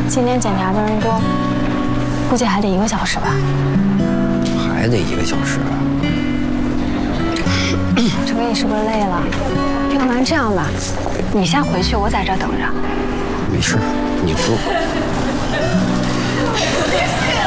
今天检查的人多，估计还得1个小时吧。 还得1个小时。 陈哥，你是不是累了？要不然这样吧，你先回去，我在这等着。 没事，你坐。